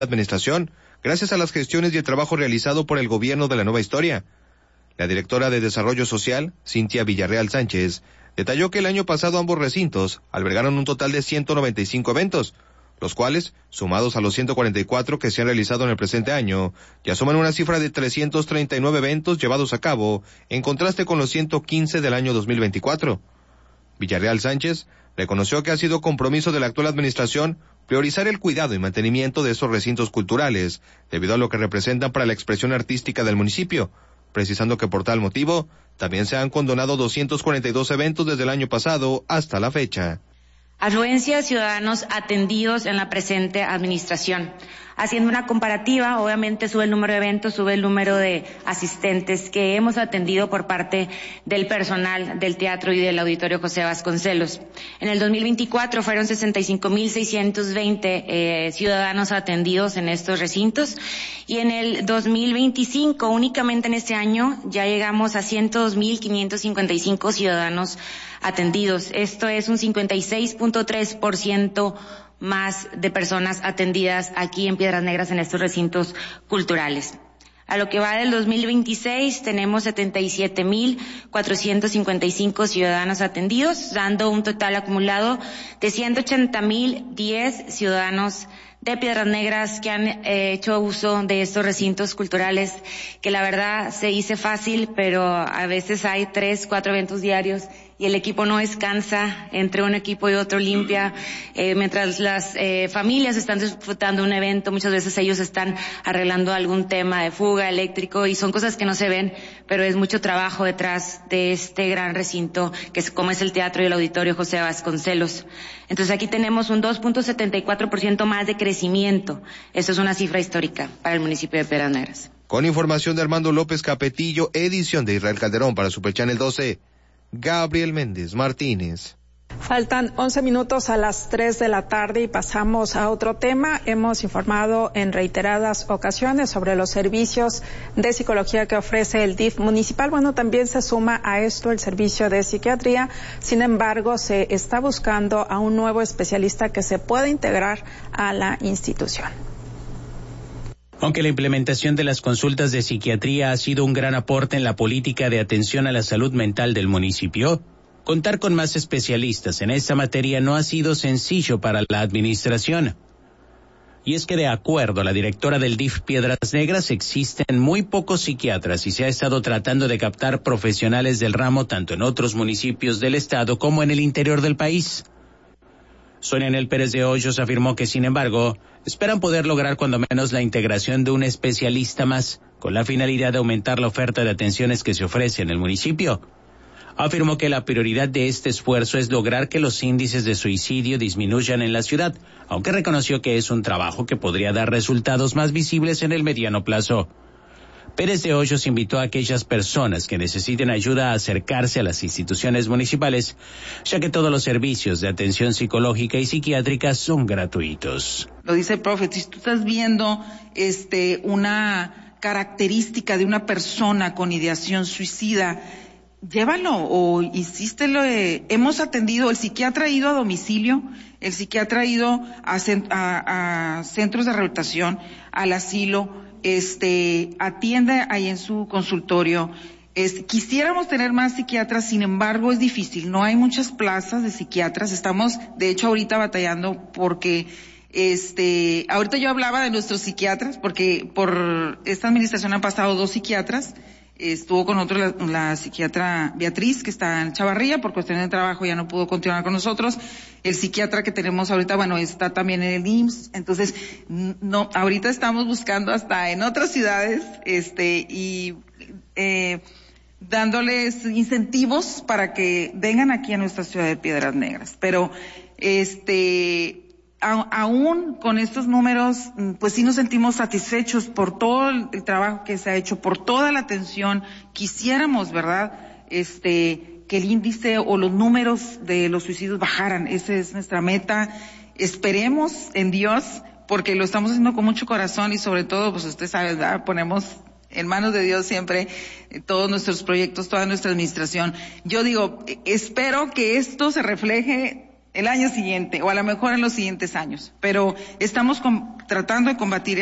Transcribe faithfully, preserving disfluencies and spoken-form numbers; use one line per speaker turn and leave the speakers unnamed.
administración, gracias a las gestiones y el trabajo realizado por el gobierno de la nueva historia. La directora de Desarrollo Social, Cintia Villarreal Sánchez, detalló que el año pasado ambos recintos albergaron un total de ciento noventa y cinco eventos, los cuales, sumados a los ciento cuarenta y cuatro que se han realizado en el presente año, ya suman una cifra de trescientos treinta y nueve eventos llevados a cabo, en contraste con los ciento quince del año dos mil veinticuatro. Villarreal Sánchez reconoció que ha sido compromiso de la actual administración priorizar el cuidado y mantenimiento de esos recintos culturales, debido a lo que representan para la expresión artística del municipio, precisando que por tal motivo también se han condonado doscientos cuarenta y dos eventos desde el año pasado hasta la fecha.
Afluencia de ciudadanos atendidos en la presente administración. Haciendo una comparativa, obviamente sube el número de eventos, sube el número de asistentes que hemos atendido por parte del personal del teatro y del auditorio José Vasconcelos. En el dos mil veinticuatro fueron sesenta y cinco mil seiscientos veinte eh, ciudadanos atendidos en estos recintos, y en el dos mil veinticinco, únicamente en este año, ya llegamos a ciento dos mil quinientos cincuenta y cinco ciudadanos atendidos. Esto es un cincuenta y seis punto tres por ciento más de personas atendidas aquí en Piedras Negras en estos recintos culturales. A lo que va del dos mil veintiséis tenemos setenta y siete mil cuatrocientos cincuenta y cinco ciudadanos atendidos, dando un total acumulado de ciento ochenta mil diez ciudadanos de Piedras Negras que han eh, hecho uso de estos recintos culturales, que la verdad se dice fácil, pero a veces hay tres, cuatro eventos diarios y el equipo no descansa, entre un equipo y otro limpia, eh, mientras las eh, familias están disfrutando un evento, muchas veces ellos están arreglando algún tema de fuga eléctrico y son cosas que no se ven, pero es mucho trabajo detrás de este gran recinto que es como es el teatro y el auditorio José Vasconcelos. Entonces aquí tenemos un dos punto setenta y cuatro por ciento más de crecimiento. Eso es una cifra histórica para el municipio de Piedras Negras.
Con información de Armando López Capetillo, edición de Israel Calderón para Super Channel doce. Gabriel Méndez Martínez.
Faltan once minutos a las tres de la tarde y pasamos a otro tema. Hemos informado en reiteradas ocasiones sobre los servicios de psicología que ofrece el D I F municipal. Bueno, también se suma a esto el servicio de psiquiatría. Sin embargo, se está buscando a un nuevo especialista que se pueda integrar a la institución.
Aunque la implementación de las consultas de psiquiatría ha sido un gran aporte en la política de atención a la salud mental del municipio, contar con más especialistas en esta materia no ha sido sencillo para la administración. Y es que de acuerdo a la directora del D I F Piedras Negras, existen muy pocos psiquiatras y se ha estado tratando de captar profesionales del ramo tanto en otros municipios del estado como en el interior del país. Sonia Nel Pérez de Hoyos afirmó que, sin embargo, esperan poder lograr cuando menos la integración de un especialista más, con la finalidad de aumentar la oferta de atenciones que se ofrece en el municipio. Afirmó que la prioridad de este esfuerzo es lograr que los índices de suicidio disminuyan en la ciudad, aunque reconoció que es un trabajo que podría dar resultados más visibles en el mediano plazo. Pérez de Hoyos invitó a aquellas personas que necesiten ayuda a acercarse a las instituciones municipales, ya que todos los servicios de atención psicológica y psiquiátrica son gratuitos.
Lo dice el profe, si tú estás viendo este una característica de una persona con ideación suicida, llévalo o insístelo. Eh, hemos atendido, el psiquiatra ha ido a domicilio, el psiquiatra ha ido a, a, a centros de rehabilitación, al asilo, este atiende ahí en su consultorio. Es, quisiéramos tener más psiquiatras, sin embargo es difícil, no hay muchas plazas de psiquiatras. Estamos de hecho ahorita batallando porque este ahorita yo hablaba de nuestros psiquiatras porque por esta administración han pasado dos psiquiatras. Estuvo con otro la, la psiquiatra Beatriz, que está en Chavarría, por cuestiones de trabajo ya no pudo continuar con nosotros. El psiquiatra que tenemos ahorita, bueno, está también en el I M S S. Entonces, no, ahorita estamos buscando hasta en otras ciudades, este, y eh, dándoles incentivos para que vengan aquí a nuestra ciudad de Piedras Negras. Pero, este, A, aún con estos números, pues sí nos sentimos satisfechos por todo el trabajo que se ha hecho, por toda la atención. Quisiéramos, ¿verdad?, este, que el índice o los números de los suicidios bajaran. Esa es nuestra meta. Esperemos en Dios, porque lo estamos haciendo con mucho corazón y sobre todo, pues usted sabe, ¿verdad?, ponemos en manos de Dios siempre eh, todos nuestros proyectos, toda nuestra administración. Yo digo, eh, espero que esto se refleje el año siguiente o a lo mejor en los siguientes años, pero estamos con, tratando de combatir